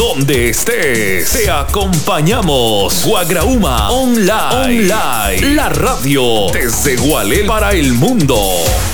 donde estés. Te acompañamos. Guagrauma Online. La radio desde Gualel para el mundo.